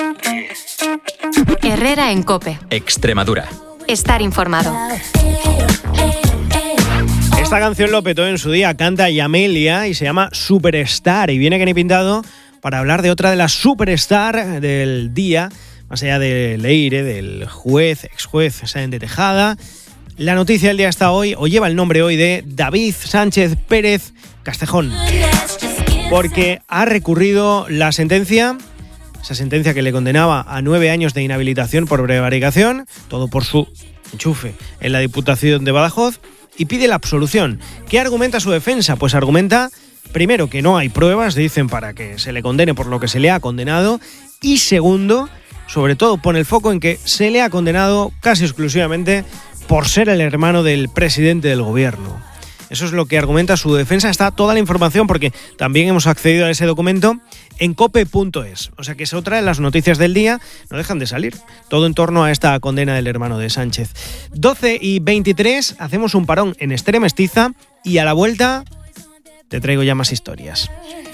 Herrera en COPE. Extremadura. Estar informado. Esta canción lo petó en su día, canta Yamelia y se llama Superstar. Y viene que ni pintado para hablar de otra de las superstar del día, más allá de Leire, del juez, exjuez Sáenz de Tejada. La noticia del día está hoy, o lleva el nombre hoy de David Sánchez Pérez Castejón, porque ha recurrido la sentencia, esa sentencia que le condenaba a 9 años de inhabilitación por prevaricación, todo por su enchufe en la Diputación de Badajoz, y pide la absolución. ¿Qué argumenta su defensa? Pues argumenta, primero, que no hay pruebas, dicen, para que se le condene por lo que se le ha condenado, y segundo, sobre todo pone el foco en que se le ha condenado casi exclusivamente por ser el hermano del presidente del gobierno. Eso es lo que argumenta su defensa. Está toda la información, porque también hemos accedido a ese documento en cope.es. O sea que es otra de las noticias del día. No dejan de salir. Todo en torno a esta condena del hermano de Sánchez. 12:23, hacemos un parón en Estéreo Mestiza y a la vuelta te traigo ya más historias.